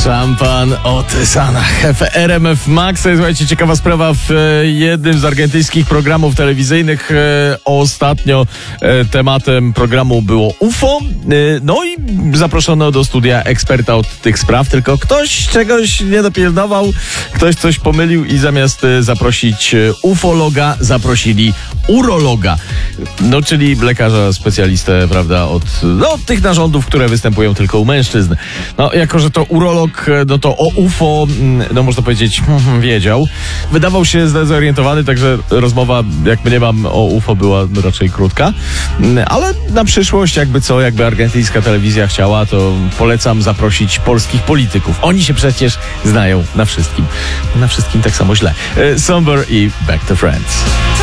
Szampan o Tesanach w RMF Max. Słuchajcie, ciekawa sprawa w jednym z argentyńskich programów telewizyjnych. Ostatnio tematem programu było UFO. No i zaproszono do studia eksperta od tych spraw, tylko ktoś czegoś nie dopilnował, ktoś coś pomylił i zamiast zaprosić ufologa, zaprosili urologa. No, czyli lekarza specjalistę, prawda, od tych narządów, które występują tylko u mężczyzn. No, jako że to urolog, no to o UFO, no można powiedzieć, wiedział. Wydawał się zdezorientowany, także rozmowa, jak mniemam, o UFO była raczej krótka. Ale na przyszłość, jakby argentyńska telewizja chciała, to polecam zaprosić polskich polityków. Oni się przecież znają na wszystkim. Na wszystkim tak samo źle. Somber i Back to Friends.